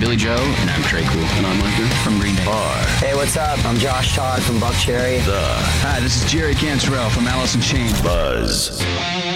Billy Joe. And I'm Trey Cool. And I'm Micah From Green Day. Hey, what's up? I'm Josh Todd from Buckcherry. Hi, this is Jerry Cantrell from Alice in Chains. Buzz.